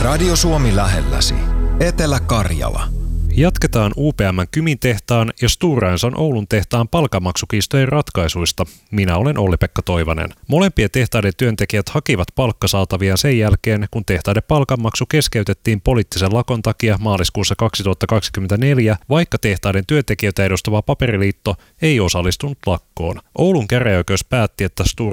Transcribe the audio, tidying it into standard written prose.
Radio Suomi lähelläsi. Etelä-Karjala. Jatketaan UPM:n Kymin tehtaan ja Stora Enson Oulun tehtaan palkanmaksukiistojen ratkaisuista. Minä olen Olli-Pekka Toivanen. Molempien tehtaiden työntekijät hakivat palkkasaataviaan sen jälkeen, kun tehtaiden palkanmaksu keskeytettiin poliittisen lakon takia maaliskuussa 2024, vaikka tehtaiden työntekijöitä edustava Paperiliitto ei osallistunut lakkoon. Oulun käräjäoikeus päätti, että Stora